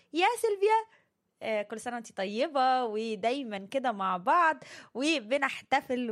يا سيلفيا كل سنة وانتي طيبة، ودايما كده مع بعض وبنحتفل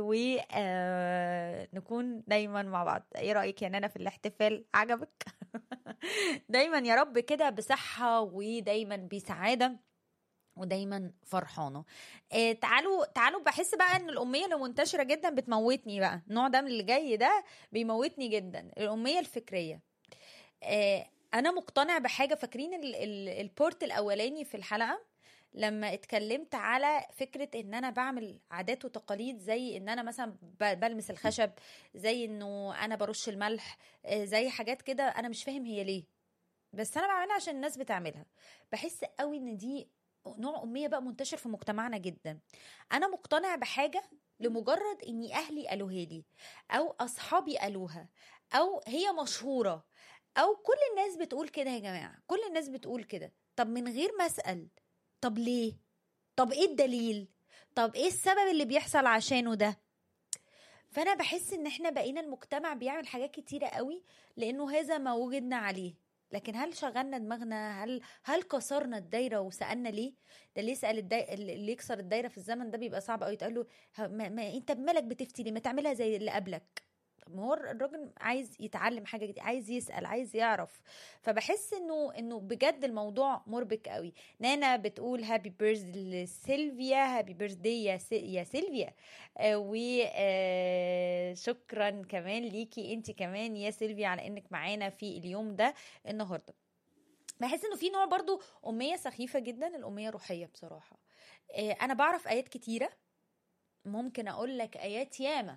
ونكون دايما مع بعض. ايه رأيك يا نانا في الاحتفال؟ عجبك؟ دايما يا رب كده بصحة ودايما بسعادة ودايما فرحانه. تعالوا بحس بقى ان الاميه اللي منتشره جدا بتموتني بقى، النوع ده من اللي جاي ده بيموتني جدا، الاميه الفكريه. انا مقتنع بحاجه. فاكرين البورت الاولاني في الحلقه لما اتكلمت على فكره ان انا بعمل عادات وتقاليد، زي ان انا مثلا بلمس الخشب، زي انه انا برش الملح، زي حاجات كده انا مش فاهم هي ليه، بس انا بعملها عشان الناس بتعملها. بحس قوي ان دي نوع اميه بقى منتشر في مجتمعنا جدا. انا مقتنع بحاجه لمجرد اني اهلي قالوها لي، او اصحابي قالوها، او هي مشهوره، او كل الناس بتقول كده. يا جماعه كل الناس بتقول كده، طب من غير ما اسال طب ليه؟ طب ايه الدليل؟ طب ايه السبب اللي بيحصل عشانه ده؟ فانا بحس ان احنا بقينا المجتمع بيعمل حاجات كتيره قوي لانه هذا ما وجدنا عليه. لكن هل شغلنا دماغنا؟ هل كسرنا الدايره وسالنا ليه؟ ده اللي يسال اللي يكسر الدايره في الزمن ده بيبقى صعب قوي. يتقال له ما انت بمالك بتفتي ليه؟ ما تعملها زي اللي قبلك. طب ما هو الراجل عايز يتعلم حاجه جديده، عايز يسال، عايز يعرف. فبحس انه بجد الموضوع مربك قوي. نانا بتقول هابي بيرثدي لسيلفيا، هابي بيرثدي يا سيلفيا. وشكرا كمان ليكي انت كمان يا سيلفيا على انك معانا في اليوم ده النهارده. بحس انه في نوع برضو اميه سخيفه جدا، الاميه الروحيه بصراحه. انا بعرف ايات كتيره، ممكن اقول لك ايات ياما،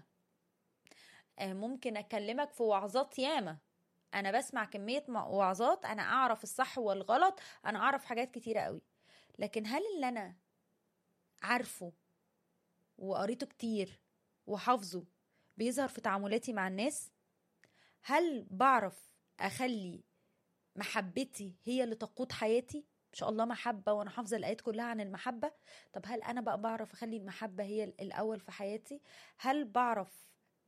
ممكن اكلمك في وعظات ياما، انا بسمع كميه وعظات، انا اعرف الصح والغلط، انا اعرف حاجات كتيره قوي. لكن هل اللي انا عارفه وقريته كتير وحافظه بيظهر في تعاملاتي مع الناس؟ هل بعرف اخلي محبتي هي اللي تقود حياتي؟ ان شاء الله محبة وانا حافظة الايات كلها عن المحبة. طب هل انا بقى بعرف اخلي المحبة هي الاول في حياتي؟ هل بعرف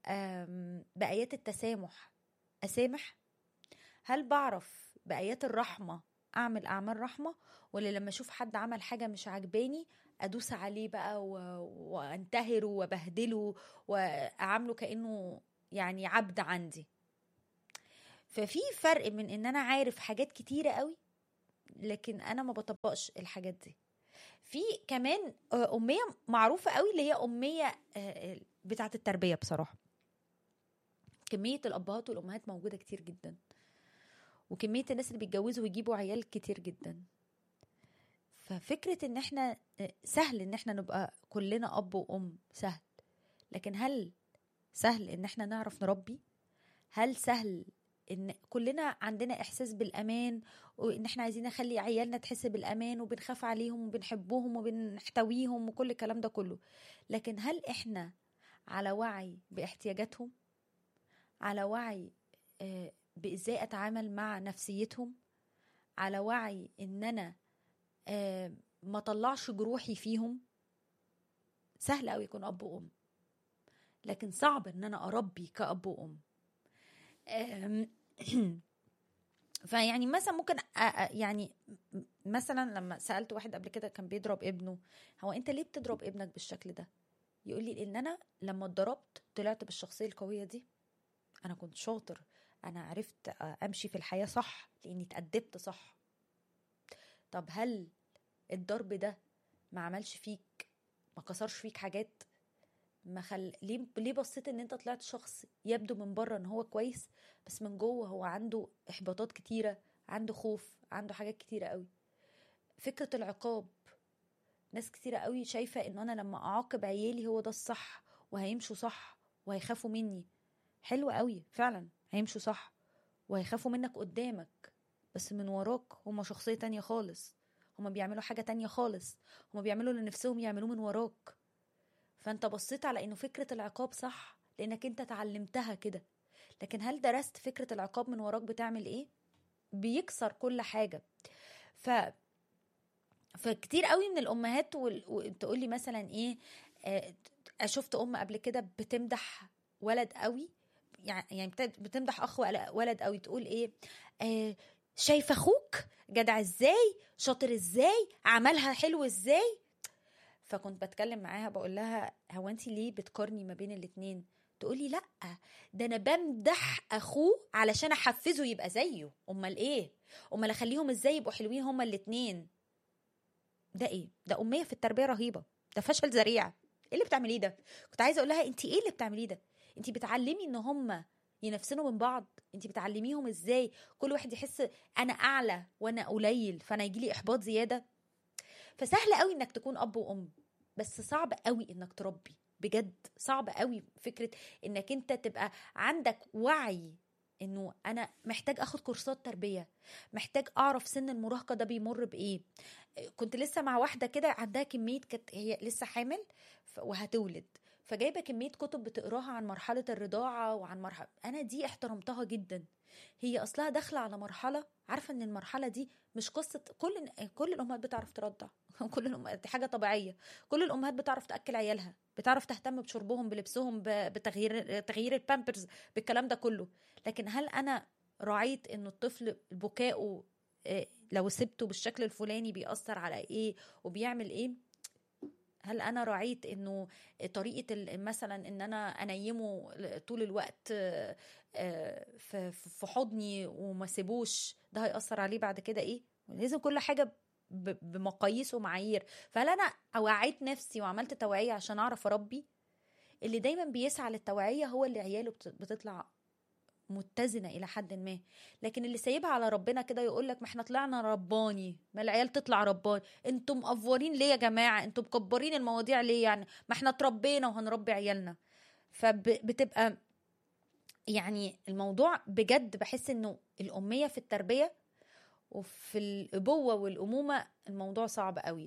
بآيات التسامح اسامح؟ هل بعرف بآيات الرحمة اعمل اعمال رحمة؟ ولا لما اشوف حد عمل حاجة مش عجباني ادوس عليه بقى وانتهره وبهدله واعامله كأنه يعني عبد عندي؟ ففي فرق من ان انا عارف حاجات كتيرة قوي لكن انا ما بطبقش الحاجات دي. في كمان امية معروفة قوي اللي هي امية بتاعة التربية بصراحة. كمية الابهات والامهات موجودة كتير جدا، وكمية الناس اللي بيتجوزوا ويجيبوا عيال كتير جدا. ففكرة ان احنا سهل ان احنا نبقى كلنا اب وام، سهل، لكن هل سهل ان احنا نعرف نربي؟ هل سهل ان كلنا عندنا احساس بالامان وان احنا عايزين نخلي عيالنا تحس بالامان وبنخاف عليهم وبنحبهم وبنحتويهم وكل الكلام ده كله، لكن هل احنا على وعي باحتياجاتهم؟ على وعي بازاي اتعامل مع نفسيتهم؟ على وعي ان انا ما طلعش جروحي فيهم؟ سهل قوي يكون اب وام، لكن صعب ان انا اربي كأب وام. فيعني مثلا ممكن يعني مثلا لما سألت واحد قبل كده كان بيضرب ابنه، هو انت ليه بتضرب ابنك بالشكل ده؟ يقول لي ان انا لما اتضربت طلعت بالشخصية القوية دي، انا كنت شاطر، انا عرفت امشي في الحياة صح لاني اتأدبت صح. طب هل الضرب ده ما عملش فيك، ما كسرش فيك حاجات؟ ليه بصيت ان انت طلعت شخص يبدو من بره ان هو كويس بس من جوه هو عنده احباطات كتيرة، عنده خوف، عنده حاجات كتيرة قوي. فكرة العقاب، ناس كتيرة قوي شايفة ان انا لما اعاقب عيالي هو ده الصح وهيمشوا صح وهيخافوا مني. حلو قوي فعلا، هيمشوا صح وهيخافوا منك قدامك، بس من وراك هما شخصية تانية خالص، هما بيعملوا حاجة تانية خالص، هما بيعملوا اللي نفسهم يعملوه من وراك. فانت بصيت على انه فكرة العقاب صح لانك انت تعلمتها كده، لكن هل درست فكرة العقاب من وراك بتعمل ايه؟ بيكسر كل حاجة. ف فكتير قوي من الامهات تقول لي مثلا ايه، شفت ام قبل كده بتمدح ولد قوي، يعني بتمدح اخ ولد قوي، تقول ايه؟ شايف اخوك جدع ازاي، شاطر ازاي، عملها حلو ازاي. فكنت بتكلم معاها بقول لها هو انت ليه بتقارني ما بين الاتنين؟ تقولي لا، ده انا بمدح اخوه علشان احفزه يبقى زيه. امال ايه؟ امال اخليهم ازاي يبقوا حلوين هما الاتنين؟ ده ايه؟ ده اميه في التربيه رهيبه، ده فشل ذريع. ايه اللي بتعمليه ده؟ كنت عايزه اقول لها انت ايه اللي بتعمليه ده؟ انت بتعلمي ان هما ينفسنوا من بعض. انت بتعلميهم ازاي كل واحد يحس انا اعلى وانا قليل، فانا يجيلي احباط زياده. فسهل قوي انك تكون اب وام، بس صعب قوي انك تربي. بجد صعب قوي فكرة انك انت تبقى عندك وعي انه انا محتاج اخد كورسات تربية، محتاج اعرف سن المراهقة ده بيمر بايه. كنت لسه مع واحدة كده عندها كمية، كانت هي لسه حامل وهتولد، فجايبة كمية كتب بتقراها عن مرحلة الرضاعة وعن مرحلة، أنا دي احترمتها جدا. هي أصلها داخلة على مرحلة، عارفة إن المرحلة دي مش قصة كل الأمهات بتعرف ترضع كل الأمهات دي حاجة طبيعية. كل الأمهات بتعرف تأكل عيالها، بتعرف تهتم بشربهم بلبسهم بتغيير البامبرز، بالكلام ده كله. لكن هل أنا راعيت إنه الطفل بكائه لو سبته بالشكل الفلاني بيأثر على ايه وبيعمل ايه؟ هل انا راعيت انه طريقة مثلا ان انا انيمه طول الوقت في حضني وما سيبوش، ده هيأثر عليه بعد كده ايه؟ لازم كل حاجة بمقاييس ومعايير. فهل انا وعيت نفسي وعملت توعية عشان اعرف اربي؟ اللي دايما بيسعى للتوعية هو اللي عياله بتطلع متزنه الى حد ما. لكن اللي سايبها على ربنا كده يقول لك ما احنا طلعنا رباني، ما العيال تطلع رباني، انتم مقفورين ليه يا جماعه؟ انتم مكبرين المواضيع ليه؟ يعني ما احنا اتربينا وهنربي عيالنا. فبتبقى يعني الموضوع بجد بحس انه الاميه في التربيه وفي الابوه والامومه الموضوع صعب قوي.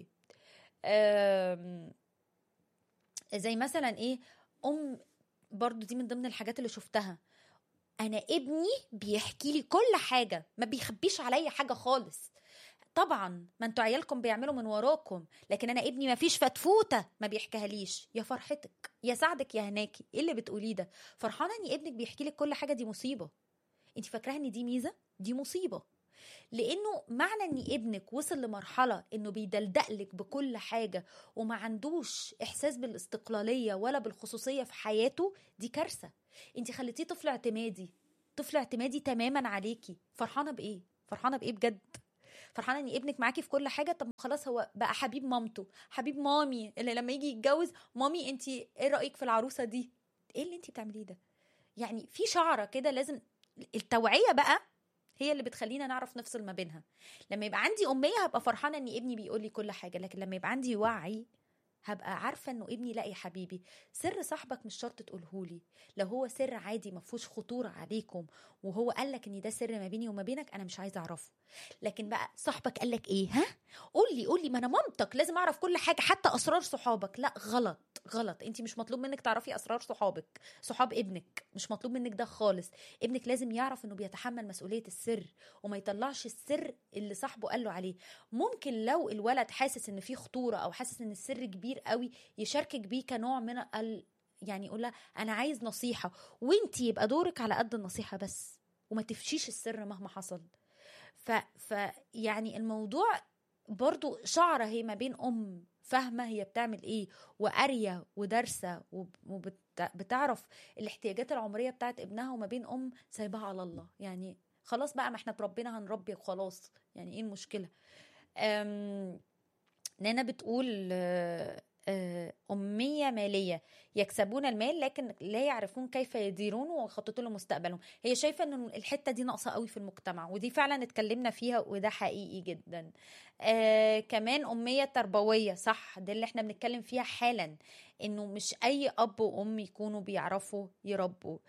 زي مثلا ايه، ام برضو دي من ضمن الحاجات اللي شفتها، انا ابني بيحكي لي كل حاجه، ما بيخبيش عليا حاجه خالص. طبعا ما انتوا عيالكم بيعملوا من وراكم، لكن انا ابني ما فيش فتفوته ما بيحكيها ليش. يا فرحتك، يا سعدك، يا هناكي، ايه اللي بتقوليه ده؟ فرحانه ان ابنك بيحكي لك كل حاجه، دي مصيبه. انت فاكراها ان دي ميزه؟ دي مصيبه. لانه معنى ان ابنك وصل لمرحله انه بيدلدقلك بكل حاجه وما عندوش احساس بالاستقلاليه ولا بالخصوصيه في حياته، دي كارثه. انت خليتيه طفل اعتمادي، طفل اعتمادي تماما عليكي. فرحانه بايه؟ فرحانه بايه بجد؟ فرحانه ان ابنك معاكي في كل حاجه؟ طب خلاص هو بقى حبيب مامته، حبيب مامي، اللي لما يجي يتجوز مامي انت ايه رايك في العروسه دي؟ ايه اللي انت بتعمليه ده؟ يعني في شعره كده لازم. التوعيه بقى هي اللي بتخلينا نعرف نفصل ما بينها. لما يبقى عندي أمية هبقى فرحانة ان ابني بيقول لي كل حاجة، لكن لما يبقى عندي وعي هبقى عارفة انه ابني لا يا حبيبي، سر صاحبك مش شرط تقولهولي. لو هو سر عادي مفهوش خطورة عليكم وهو قالك ان ده سر ما بيني وما بينك، انا مش عايزة اعرفه. لكن بقى صاحبك قالك ايه، ها؟ قولي ما انا مامتك لازم اعرف كل حاجة حتى اسرار صحابك. لا، غلط غلط. انت مش مطلوب منك تعرفي اسرار صحابك، صحاب ابنك مش مطلوب منك ده خالص. ابنك لازم يعرف انه بيتحمل مسؤولية السر وما يطلعش السر اللي صاحبه قاله عليه. ممكن لو الولد حاسس ان في خطورة او حاسس ان السر كبير قوي يشاركك بيه كنوع من يعني يقولها انا عايز نصيحة، وانتي يبقى دورك على قد النصيحة بس، وما تفشيش السر مهما حصل. ف يعني الموضوع برضو شعرة هي ما بين فاهمة هي بتعمل ايه وقارية ودارسة وبتعرف الاحتياجات العمرية بتاعت ابنها، وما بين سايبها على الله. يعني خلاص بقى، ما احنا اتربينا هنربي وخلاص، يعني ايه المشكلة؟ نانا بتقول أمية مالية، يكسبون المال لكن لا يعرفون كيف يديرونه ويخططوا لمستقبلهم. هي شايفة أن الحتة دي ناقصة قوي في المجتمع، ودي فعلا اتكلمنا فيها وده حقيقي جدا. كمان أمية تربوية، صح، ده اللي احنا بنتكلم فيها حالا، أنه مش أي أب وأم يكونوا بيعرفوا يربوا.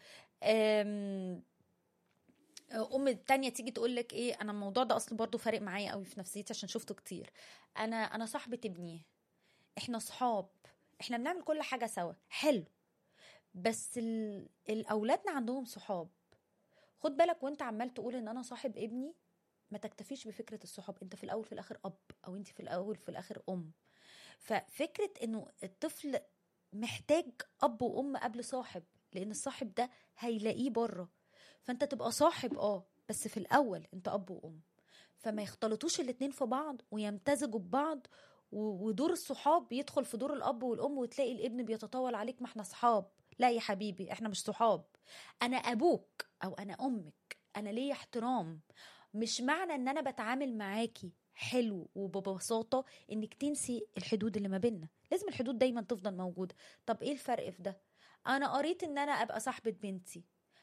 تانية تيجي تقول لك ايه، انا الموضوع ده اصلا برضو فارق معايا قوي في نفسيتي عشان شفته كتير. انا صاحبة ابني، احنا صحاب، احنا بنعمل كل حاجة سوا، حلو. بس الاولادنا عندهم صحاب. خد بالك وانت عمال تقول ان انا صاحب ابني، ما تكتفيش بفكرة الصحاب. انت في الاول في الاخر اب، او انت في الاول في الاخر ام. ففكرة انه الطفل محتاج اب وام قبل صاحب، لان الصاحب ده هيلاقيه بره. فانت تبقى صاحب بس في الاول انت اب وام. فما يختلطوش الاتنين في بعض ويمتزجوا ببعض، ودور الصحاب يدخل في دور الاب والام، وتلاقي الابن بيتطاول عليك، ما احنا صحاب. لا يا حبيبي، احنا مش صحاب. انا ابوك او انا امك، انا ليا احترام. مش معنى ان انا بتعامل معاكي حلو وببساطة انك تنسي الحدود اللي ما بيننا. لازم الحدود دايما تفضل موجودة. طب ايه الفرق في ده؟ انا قريت ان انا ابقى صاحبة بنتي،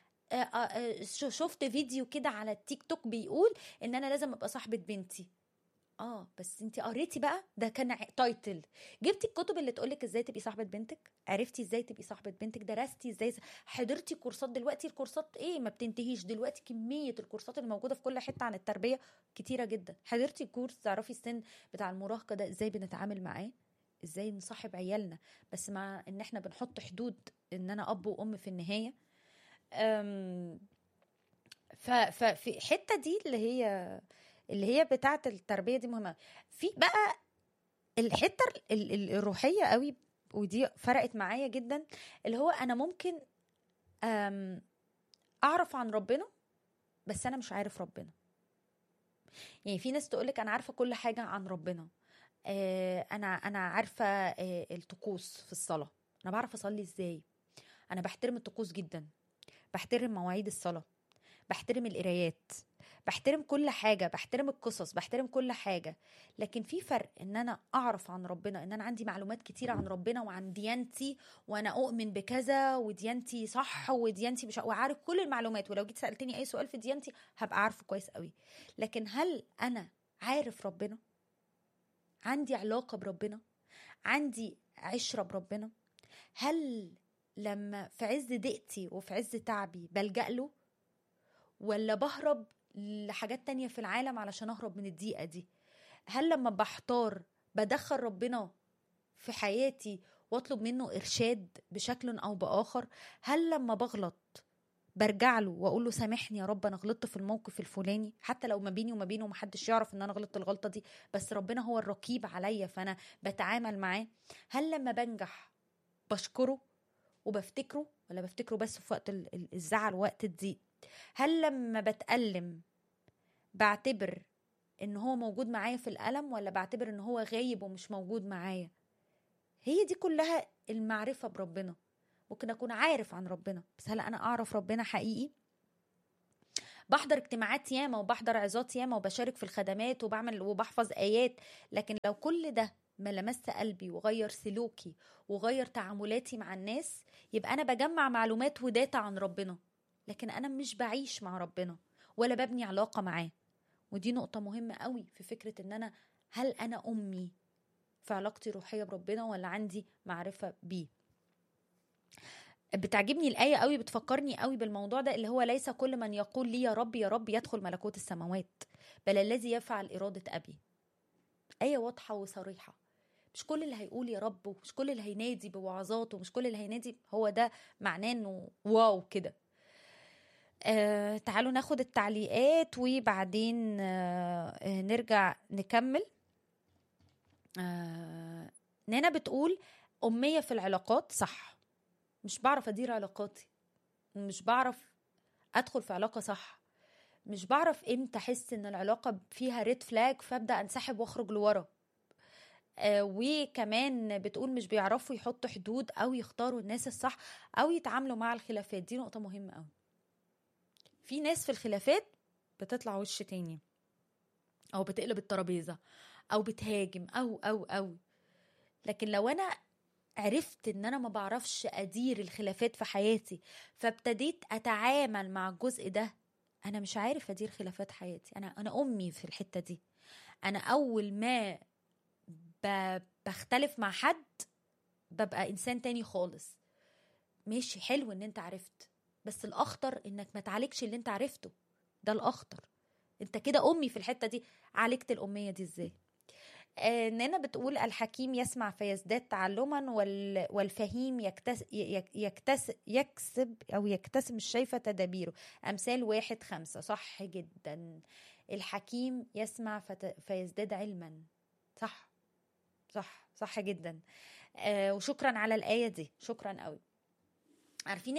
شفت فيديو كده على التيك توك بيقول ان انا لازم ابقى صاحبة بنتي. بس انتي قريتي بقى؟ ده كان تايتل. جبتي الكتب اللي تقولك ازاي تبقي صاحبة بنتك؟ عرفتي ازاي تبقي صاحبة بنتك؟ درستي ازاي؟ حضرتي كورسات؟ دلوقتي الكورسات ايه ما بتنتهيش دلوقتي، كمية الكورسات اللي موجودة في كل حتة عن التربية كتيرة جدا. حضرتي كورس تعرفي السن بتاع المراهقة ده ازاي بنتعامل معاه، ازاي نصاحب عيالنا، بس مع ان احنا بنحط حدود، ان انا اب وام في النهاية. أم ففي الحتة دي اللي هي بتاعة التربية دي مهمة. في بقى الحتة الروحية قوي، ودي فرقت معايا جدا، اللي هو أنا ممكن أعرف عن ربنا بس أنا مش عارف ربنا. يعني في ناس تقولك أنا عارفة كل حاجة عن ربنا، أنا عارفة الطقوس في الصلاة، أنا بعرف أصلي إزاي، أنا بحترم الطقوس جدا، بحترم مواعيد الصلاة، بحترم القرايات، بحترم كل حاجة، بحترم القصص، بحترم كل حاجة. لكن في فرق ان انا اعرف عن ربنا، ان انا عندي معلومات كتيرة عن ربنا وعن ديانتي، وانا اؤمن بكذا وديانتي صح وديانتي مش، وعارف كل المعلومات، ولو جيت سألتني اي سؤال في ديانتي هبقى عارفه كويس قوي. لكن هل انا عارف ربنا؟ عندي علاقة بربنا؟ عندي عشرة بربنا؟ هل لما في عز ضيقتي وفي عز تعبي بلجأ له، ولا بهرب لحاجات تانية في العالم علشان أهرب من الضيقة دي؟ هل لما بحتار بدخل ربنا في حياتي واطلب منه إرشاد بشكل أو بآخر؟ هل لما بغلط برجع له واقول له سامحني يا رب انا غلطت في الموقف الفلاني، حتى لو ما بيني وما بينه محدش يعرف ان انا غلطت الغلطة دي، بس ربنا هو الرقيب عليا فانا بتعامل معاه؟ هل لما بنجح بشكره وبفتكره، ولا بفتكره بس في وقت الزعل ووقت الضيق؟ هل لما بتألم بعتبر ان هو موجود معايا في الألم، ولا بعتبر ان هو غايب ومش موجود معايا؟ هي دي كلها المعرفة بربنا. ممكن اكون عارف عن ربنا، بس هل انا اعرف ربنا حقيقي؟ بحضر اجتماعات ياما وبحضر عظات ياما وبشارك في الخدمات وبعمل وبحفظ آيات، لكن لو كل ده ما لمس قلبي وغير سلوكي وغير تعاملاتي مع الناس، يبقى أنا بجمع معلومات وداتا عن ربنا، لكن أنا مش بعيش مع ربنا ولا ببني علاقة معاه. ودي نقطة مهمة قوي في فكرة ان انا، هل انا امي في علاقتي روحية بربنا ولا عندي معرفة بيه؟ بتعجبني الآية قوي، بتفكرني قوي بالموضوع ده، اللي هو ليس كل من يقول لي يا رب يا رب يدخل ملكوت السماوات، بل الذي يفعل إرادة أبي. آية واضحة وصريحة. مش كل اللي هيقول يا رب، ومش كل اللي هينادي بوعظاته، ومش كل اللي هينادي هو ده معناه انه واو كده. تعالوا ناخد التعليقات وبعدين نرجع نكمل. نانا بتقول أمية في العلاقات، صح، مش بعرف أدير علاقاتي، مش بعرف أدخل في علاقة صح، مش بعرف إمتى أحس إن العلاقة فيها ريد فلاج فأبدأ أنسحب وأخرج لورا. وكمان بتقول مش بيعرفوا يحطوا حدود أو يختاروا الناس الصح أو يتعاملوا مع الخلافات. دي نقطة مهمة أوي. في ناس في الخلافات بتطلع وش تاني، أو بتقلب الترابيزة، أو بتهاجم أو لكن لو أنا عرفت ان انا ما بعرفش ادير الخلافات في حياتي، فابتديت اتعامل مع الجزء ده، انا مش عارف ادير خلافات حياتي، انا امي في الحتة دي. انا اول ما بختلف مع حد ببقى انسان تاني خالص. ماشي، حلو ان انت عرفت، بس الاخطر انك ما تعالجش اللي انت عرفته، ده الاخطر. انت كده امي في الحتة دي. عالجت الامية دي ازاي؟ نانا بتقول الحكيم يسمع فيزداد تعلما، والفهيم يكتسب الشايفة تدابيره. أمثال 1:5. صح جدا، الحكيم يسمع فيزداد علما. صح صح صح جدا. وشكرا على الآية دي، شكرا قوي. عارفين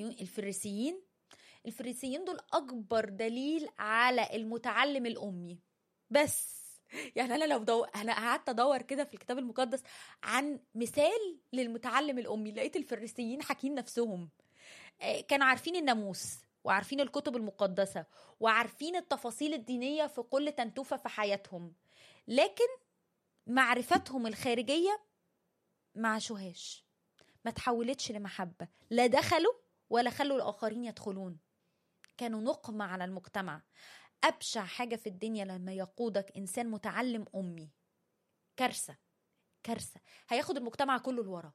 الفريسيين دول أكبر دليل على المتعلم الأمي. بس يعني انا انا قعدت ادور كده في الكتاب المقدس عن مثال للمتعلم الامي، لقيت الفريسيين حاكين نفسهم كانوا عارفين الناموس وعارفين الكتب المقدسة وعارفين التفاصيل الدينية في كل تنتوفة في حياتهم، لكن معرفتهم الخارجية ما عاشوهاش، ما تحولتش لمحبة، لا دخلوا ولا خلوا الآخرين يدخلون، كانوا نقمة على المجتمع. أبشع حاجة في الدنيا لما يقودك إنسان متعلم أمي، كارثة، كارثة، هياخد المجتمع كله لورا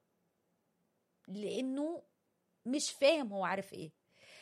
لأنه مش فاهم هو عارف إيه.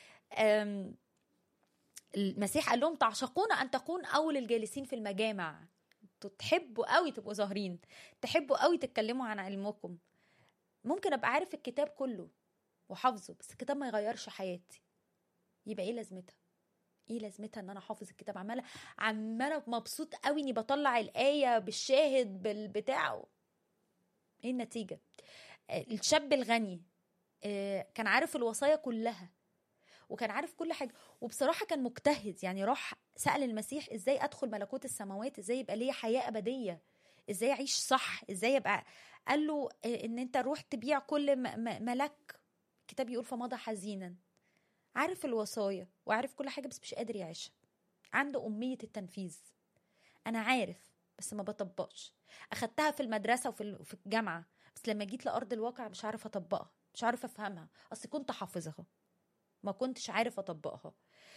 المسيح قال لهم تعشقون أن تكون أول الجالسين في المجامع، تحبوا قوي تبقوا ظاهرين، تحبوا قوي تتكلموا عن علمكم. ممكن أبقى عارف الكتاب كله وحافظه بس الكتاب ما يغيرش حياتي، يبقى إيه لازمتها؟ ايه لازمتها ان انا حافظ الكتاب، عماله مبسوط قوي اني بطلع الايه بالشاهد بالبتاع، ايه النتيجه؟ الشاب الغني كان عارف الوصايا كلها وكان عارف كل حاجه، وبصراحه كان مجتهد، يعني راح سأل المسيح ازاي ادخل ملكوت السماوات، ازاي يبقى لي حياه ابديه، ازاي اعيش صح، ازاي يبقى. قال له ان انت روح تبيع كل ملك، الكتاب يقول فمضى حزينا، عارف الوصايا وعارف كل حاجه بس مش قادر يعيشها، عنده أمية التنفيذ. أنا عارف بس ما بطبقش، أخدتها في المدرسة وفي الجامعة، بس لما جيت لأرض الواقع مش عارف أطبقها، مش عارف أفهمها، أصل كنت حافظها ما كنتش عارف أطبقها.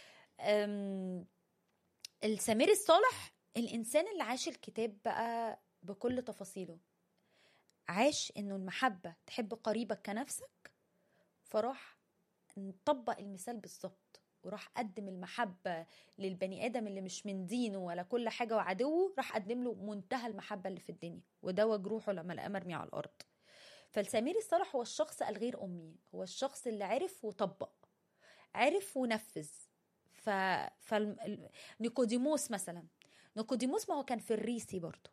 السمير الصالح الإنسان اللي عاش الكتاب بقى بكل تفاصيله، عاش إنه المحبة تحب قريبك كنفسك، فراح نطبق المثال بالظبط، وراح قدم المحبة للبني آدم اللي مش من دينه ولا كل حاجة وعدوه، راح قدم له منتهى المحبة اللي في الدنيا ودوى جروحه لما لقى مرمي على الأرض. فالسمير الصالح هو الشخص الغير أمي، هو الشخص اللي عرف وطبق، عرف ونفذ. ف... نيقوديموس مثلا، نيقوديموس ما هو كان فريسي برضه،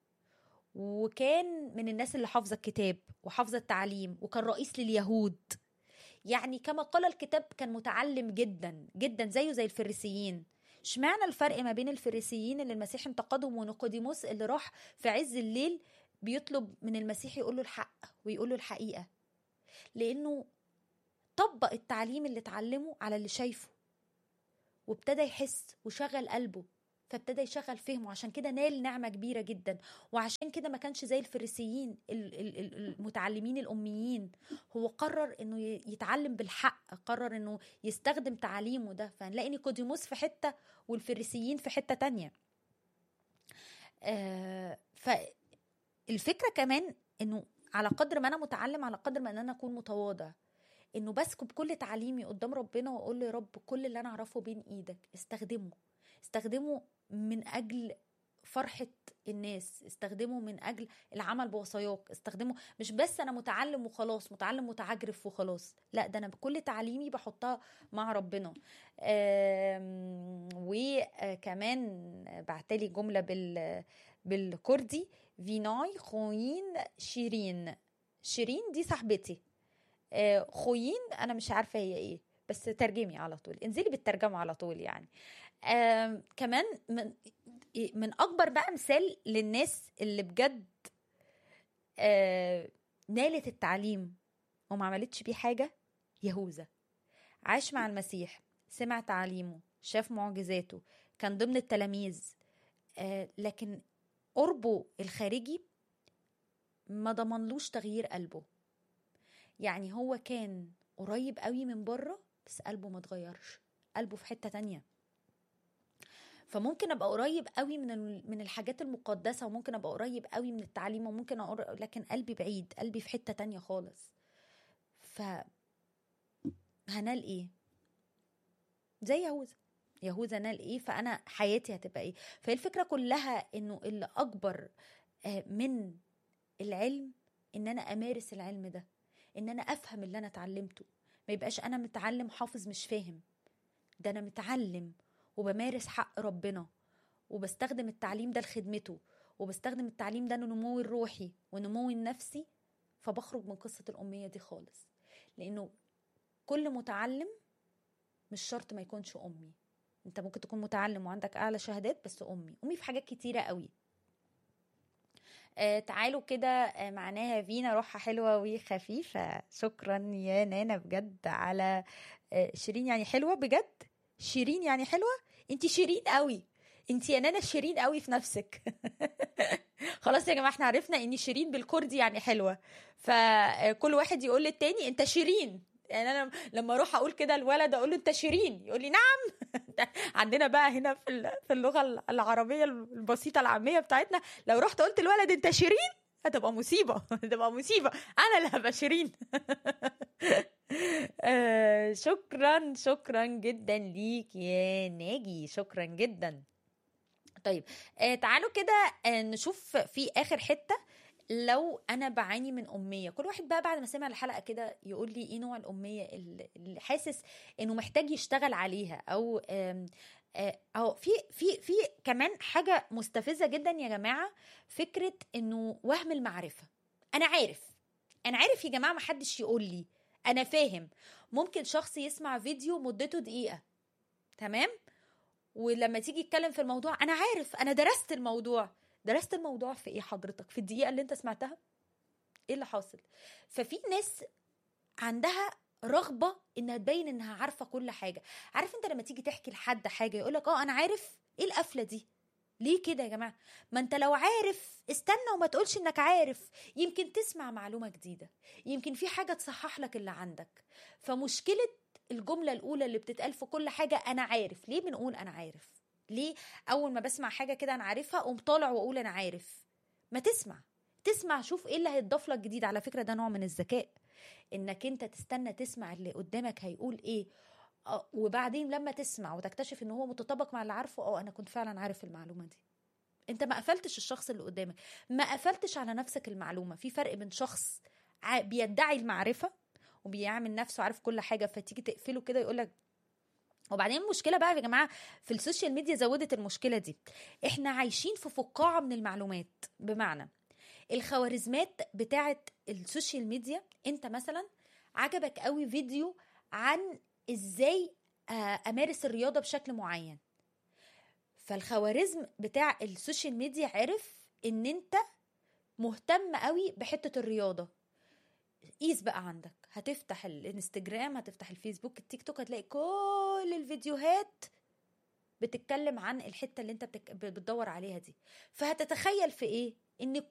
وكان من الناس اللي حافظة الكتاب وحافظة التعليم وكان رئيس لليهود، يعني كما قال الكتاب كان متعلم جدا جدا زيه زي الفريسيين. اشمعنى الفرق ما بين الفريسيين اللي المسيح انتقدهم ونيقوديموس اللي راح في عز الليل بيطلب من المسيح يقول له الحق ويقول له الحقيقة؟ لأنه طبق التعليم اللي اتعلمه على اللي شايفه وابتدى يحس وشغل قلبه، فابتدى يشغل فهمه، عشان كده نال نعمة كبيرة جدا. وعشان كده ما كانش زي الفريسيين المتعلمين الأميين، هو قرر انه يتعلم بالحق، قرر انه يستخدم تعليمه ده. فنلاقي نيقوديموس في حتة والفريسيين في حتة تانية. فالفكرة كمان انه على قدر ما انا متعلم على قدر ما ان انا اكون متواضع، انه بسكب كل تعليمي قدام ربنا واقول له يا رب كل اللي انا اعرفه بين ايدك استخدمه، استخدمه من اجل فرحة الناس، استخدمه من اجل العمل بوصاياك، استخدمه مش بس انا متعلم وخلاص، متعلم متعجرف وخلاص، لا ده انا بكل تعليمي بحطها مع ربنا. وكمان بعتلي جملة بالكردي، فيناي خوين شيرين، شيرين دي صاحبتي، خوين انا مش عارفه هي ايه، بس ترجمي على طول، انزلي بالترجمه على طول يعني. كمان من اكبر بقى مثال للناس اللي بجد نالت التعليم وما عملتش بيه حاجه، يهوذا. عاش مع المسيح، سمع تعليمه، شاف معجزاته، كان ضمن التلاميذ، لكن قربه الخارجي ما ضمنلوش تغيير قلبه. يعني هو كان قريب قوي من بره بس قلبه ما اتغيرش، قلبه في حتة تانية. فممكن ابقى قريب قوي من الحاجات المقدسة، وممكن ابقى قريب قوي من التعليم، وممكن لكن قلبي بعيد، قلبي في حتة تانية خالص. فهنال ايه؟ زي يهوذا، يهوذا نال ايه؟ فانا حياتي هتبقى ايه؟ فهي الفكرة كلها انه اللي اكبر من العلم ان انا امارس العلم ده، ان انا افهم اللي انا اتعلمته، ما يبقاش انا متعلم حافظ مش فاهم، ده انا متعلم وبمارس حق ربنا وبستخدم التعليم ده لخدمته، وبستخدم التعليم ده لنمو الروحي ونمو النفسي. فبخرج من قصة الأمية دي خالص، لأنه كل متعلم مش شرط ما يكونش أمي، انت ممكن تكون متعلم وعندك اعلى شهادات، بس امي في حاجات كتيره قوي. تعالوا كده. معناها فينا روحها حلوه وخفيفه. شكرا يا نانا بجد على شيرين يعني حلوه بجد. شيرين يعني حلوه. انت شيرين قوي. انت يا نانا شيرين قوي في نفسك. خلاص يا جماعه، احنا عرفنا ان شيرين بالكردي يعني حلوه، فكل واحد يقول للتاني انت شيرين. يعني انا لما اروح اقول كده الولد اقول له انت شيرين، يقول لي نعم. عندنا بقى هنا في اللغه العربيه البسيطه العاميه بتاعتنا، لو رحت قلت الولد انت شيرين هتبقى مصيبه. هتبقى مصيبه، انا اللي هبقى شيرين. شكرا جدا ليك يا ناجي، شكرا جدا. طيب تعالوا كده نشوف في اخر حته. لو انا بعاني من اميه، كل واحد بقى بعد ما سمع الحلقه كده يقول لي ايه نوع الاميه اللي حاسس انه محتاج يشتغل عليها، او او في كمان حاجه مستفزه جدا يا جماعه، فكره انه وهم المعرفه. انا عارف يا جماعه، محدش يقول لي انا فاهم. ممكن شخص يسمع فيديو مدته دقيقه، تمام، ولما تيجي يتكلم في الموضوع انا عارف، انا درست الموضوع في ايه حضرتك؟ في الدقيقه اللي انت سمعتها ايه اللي حاصل؟ ففي ناس عندها رغبه انها تبين انها عارفه كل حاجه. عارف انت لما تيجي تحكي لحد حاجه يقولك انا عارف؟ ايه القفله دي؟ ليه كده يا جماعه؟ ما انت لو عارف استنى وما تقولش انك عارف، يمكن تسمع معلومه جديده، يمكن في حاجه تصحح لك اللي عندك. فمشكله الجمله الاولى اللي بتتقال في كل حاجه انا عارف، ليه بنقول انا عارف؟ ليه اول ما بسمع حاجه كده انا عارفها اقوم طالع واقول انا عارف؟ ما تسمع شوف ايه اللي هيتضاف لك جديد. على فكره ده نوع من الذكاء، انك انت تستنى تسمع اللي قدامك هيقول ايه، وبعدين لما تسمع وتكتشف ان هو متطابق مع اللي عارفه، انا كنت فعلا عارف المعلومه دي. انت ما قفلتش الشخص اللي قدامك، ما قفلتش على نفسك المعلومه. في فرق بين شخص بيدعي المعرفه وبيعمل نفسه عارف كل حاجه، فتيجي تقفله كده يقولك. وبعدين المشكله بقى يا جماعه في السوشيال ميديا زودت المشكله دي. احنا عايشين في فقاعه من المعلومات، بمعنى الخوارزمات بتاعت السوشيال ميديا. انت مثلا عجبك قوي فيديو عن ازاي امارس الرياضه بشكل معين، فالخوارزم بتاع السوشيال ميديا عرف ان انت مهتم قوي بحته الرياضه. قيس بقى عندك، هتفتح الانستجرام، هتفتح الفيسبوك، التيك توك، هتلاقي كل الفيديوهات بتتكلم عن الحته اللي انت بتدور عليها دي. فهتتخيل في ايه؟ ان